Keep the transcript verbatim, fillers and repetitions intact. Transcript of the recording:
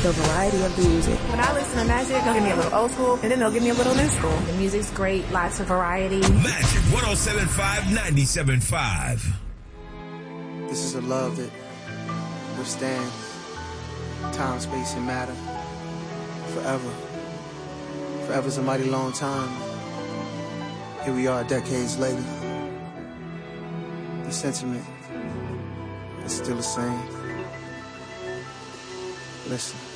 the variety of the music. When I listen to Magic, they'll give me a little old school, and then they'll give me a little new school. The music's great, lots of variety. Magic one oh seven point five, ninety-seven point five. This is a love that withstands time, space, and matter forever. Forever's a mighty long time. Here we are decades later. The sentiment is still the same. Listen.